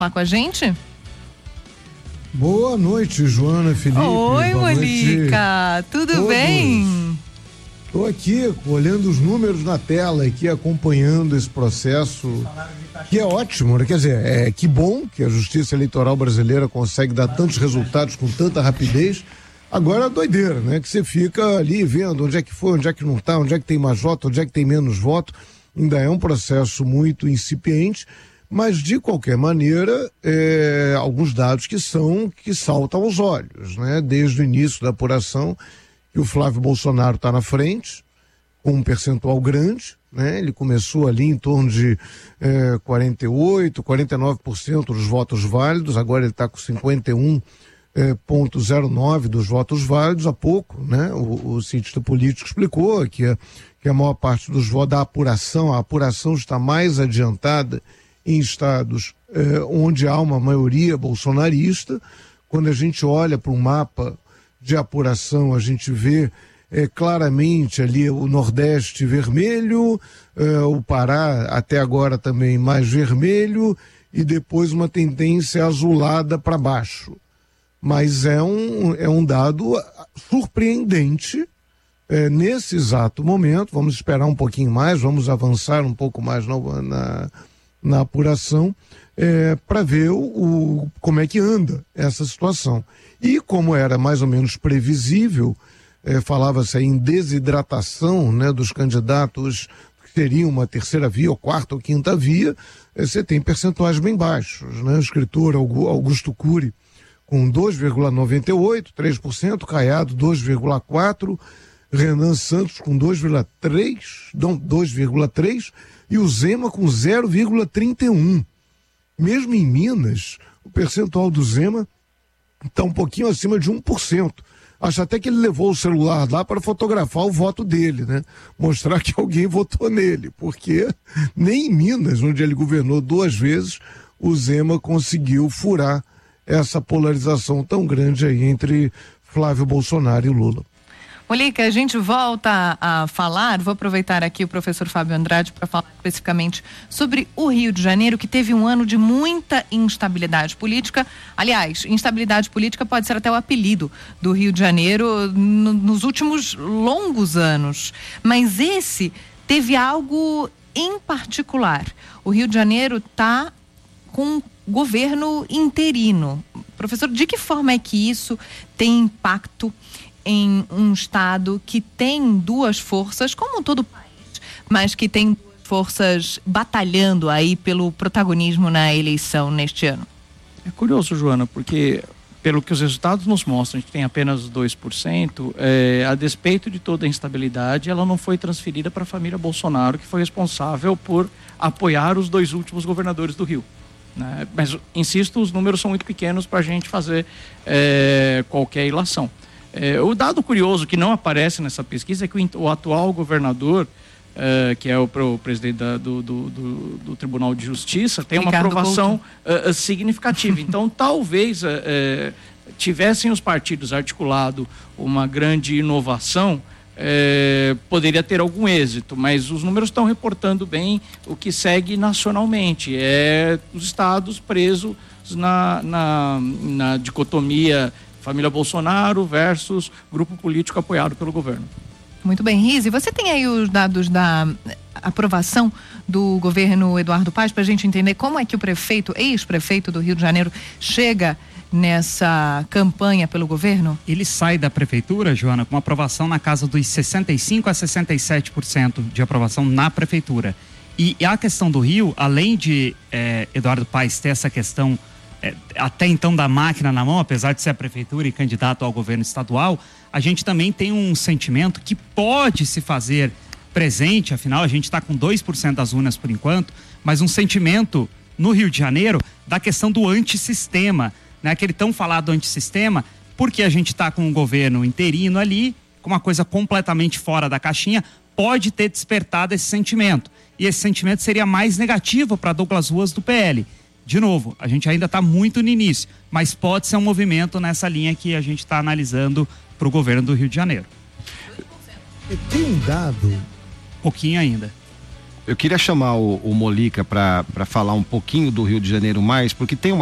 falar com a gente? Boa noite, Joana, Felipe. Oi, Molica, tudo bem? Estou aqui olhando os números na tela, aqui acompanhando esse processo, que é ótimo, né? Quer dizer, que bom que a Justiça Eleitoral brasileira consegue dar tantos resultados com tanta rapidez. Agora é doideira, né? Que você fica ali vendo onde é que foi, onde é que não está, onde é que tem mais voto, onde é que tem menos voto. Ainda é um processo muito incipiente, mas de qualquer maneira, alguns dados que saltam aos olhos, né? Desde o início da apuração, que o Flávio Bolsonaro está na frente, com um percentual grande, né? Ele começou ali em torno de 48%, 49% dos votos válidos, agora ele está com 51,09% dos votos válidos. Há pouco, né? O cientista político explicou que a maior parte dos votos da apuração, a apuração está mais adiantada em estados onde há uma maioria bolsonarista. Quando a gente olha para um mapa de apuração, a gente vê claramente ali o Nordeste vermelho, o Pará até agora também mais vermelho, e depois uma tendência azulada para baixo. Mas é um dado surpreendente nesse exato momento. Vamos esperar um pouquinho mais, vamos avançar um pouco mais na apuração para ver como é que anda essa situação. E como era mais ou menos previsível, falava-se aí em desidratação, né, dos candidatos que teriam uma terceira via, ou quarta ou quinta via, você tem percentuais bem baixos, né? O escritor Augusto Cury com 2,98%, 3%, Caiado 2,4%, Renan Santos com 2,3% e o Zema com 0,31%. Mesmo em Minas, o percentual do Zema está um pouquinho acima de 1%. Acho até que ele levou o celular lá para fotografar o voto dele, né? Mostrar que alguém votou nele, porque nem em Minas, onde ele governou 2 vezes, o Zema conseguiu furar essa polarização tão grande aí entre Flávio Bolsonaro e Lula. Molica, a gente volta a falar, vou aproveitar aqui o professor Fábio Andrade para falar especificamente sobre o Rio de Janeiro, que teve um ano de muita instabilidade política. Aliás, instabilidade política pode ser até o apelido do Rio de Janeiro nos últimos longos anos. Mas esse teve algo em particular. O Rio de Janeiro está com governo interino. Professor, de que forma é que isso tem impacto em um estado que tem 2 forças, como todo o país, mas que tem 2 forças batalhando aí pelo protagonismo na eleição neste ano? É curioso, Joana, porque pelo que os resultados nos mostram, a gente tem apenas 2%, a despeito de toda a instabilidade, ela não foi transferida para a família Bolsonaro, que foi responsável por apoiar os 2 últimos governadores do Rio, né? Mas, insisto, os números são muito pequenos para a gente fazer qualquer ilação. O dado curioso que não aparece nessa pesquisa é que o atual governador, que é o presidente do Tribunal de Justiça, tem uma aprovação significativa. Então, talvez tivessem os partidos articulado uma grande inovação, poderia ter algum êxito, mas os números estão reportando bem o que segue nacionalmente. Os estados presos na dicotomia família Bolsonaro versus grupo político apoiado pelo governo. Muito bem, Rizzi, você tem aí os dados da aprovação do governo Eduardo Paes para a gente entender como é que o ex-prefeito do Rio de Janeiro chega nessa campanha pelo governo? Ele sai da prefeitura, Joana, com uma aprovação na casa dos 65% a 67% de aprovação na prefeitura. E a questão do Rio, além de Eduardo Paes ter essa questão até então da máquina na mão, apesar de ser a prefeitura e candidato ao governo estadual, a gente também tem um sentimento que pode se fazer presente, afinal a gente está com 2% das urnas por enquanto, mas um sentimento no Rio de Janeiro da questão do antissistema, né? Aquele tão falado antissistema, porque a gente está com um governo interino ali, com uma coisa completamente fora da caixinha, pode ter despertado esse sentimento. E esse sentimento seria mais negativo para Douglas Ruas do PL. De novo, a gente ainda está muito no início, mas pode ser um movimento nessa linha que a gente está analisando para o governo do Rio de Janeiro. Tem um dado? Pouquinho ainda. Eu queria chamar o Molica para falar um pouquinho do Rio de Janeiro mais, porque tem uma